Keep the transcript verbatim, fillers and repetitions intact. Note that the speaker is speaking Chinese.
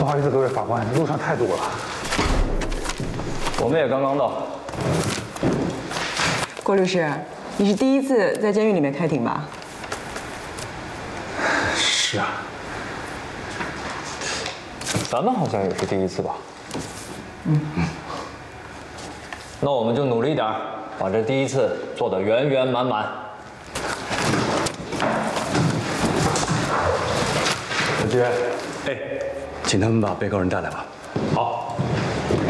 不好意思，各位法官，路上太堵了。 我们也刚刚到。 郭律师，你是第一次在监狱里面开庭吧？ 是啊。 咱们好像也是第一次吧？嗯嗯。那我们就努力点儿，把这第一次做得圆圆满满。 小军， 哎， 请他们把被告人带来吧。 好。